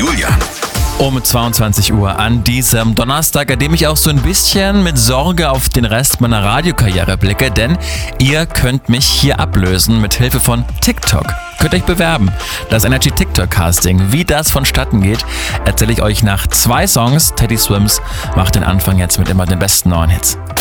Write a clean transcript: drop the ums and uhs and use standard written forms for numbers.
Julian. Um 22 Uhr an diesem Donnerstag, an dem ich auch so ein bisschen mit Sorge auf den Rest meiner Radiokarriere blicke, denn ihr könnt mich hier ablösen mit Hilfe von TikTok. Könnt euch bewerben. Das Energy TikTok Casting. Wie das vonstatten geht, erzähle ich euch nach 2 Songs. Teddy Swims macht den Anfang jetzt mit immer den besten neuen Hits.